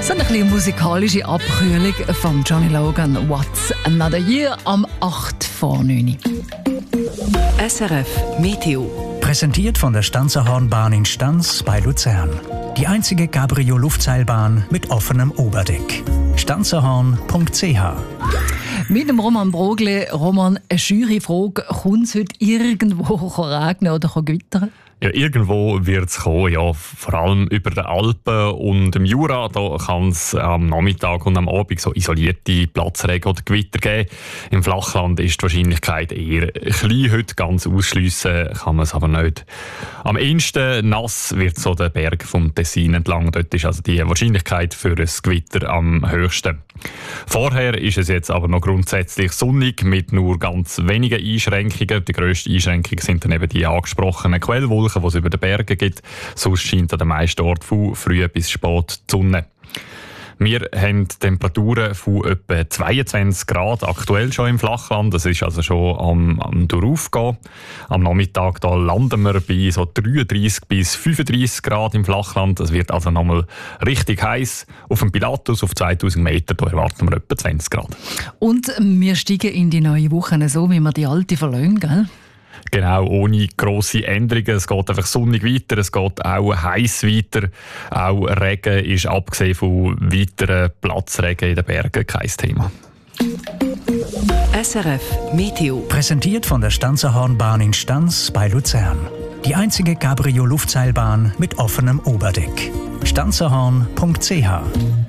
So eine kleine musikalische Abkühlung von Johnny Logan, What's Another Year, am 8 vor 9. SRF Meteo. Präsentiert von der Stanzerhornbahn in Stanz bei Luzern. Die einzige Cabrio-Luftseilbahn mit offenem Oberdeck. stanzerhorn.ch. Mit dem Roman Brogle. Roman, eine Juryfrage. Kommt es heute irgendwo regnen oder gewittern? Ja, irgendwo wird es kommen, ja, vor allem über den Alpen und im Jura. Da kann es am Nachmittag und am Abend so isolierte Platzregen oder Gewitter geben. Im Flachland ist die Wahrscheinlichkeit eher klein. Heute ganz ausschliessen kann man es aber nicht. Am ehesten nass wird so der Berg vom Tessin entlang. Dort ist also die Wahrscheinlichkeit für ein Gewitter am höchsten. Vorher ist es jetzt aber noch grundsätzlich sonnig mit nur ganz wenigen Einschränkungen. Die grössten Einschränkungen sind dann eben die angesprochenen Quellwolken, die es über den Bergen gibt. Sonst scheint an den meisten Orten von früh bis spät die Sonne. Wir haben Temperaturen von etwa 22 Grad aktuell schon im Flachland. Das ist also schon am Durchaufgehen. Am Nachmittag da landen wir bei so 33 bis 35 Grad im Flachland. Das wird also nochmal richtig heiß. Auf dem Pilatus auf 2000 Meter da erwarten wir etwa 20 Grad. Und wir steigen in die neue Woche so, wie wir die alte verlassen, gell? Genau, ohne grosse Änderungen. Es geht einfach sonnig weiter, es geht auch heiß weiter. Auch Regen ist abgesehen von weiteren Platzregen in den Bergen kein Thema. SRF Meteo. Präsentiert von der Stanzerhornbahn in Stanz bei Luzern. Die einzige Cabrio-Luftseilbahn mit offenem Oberdeck. stanzerhorn.ch.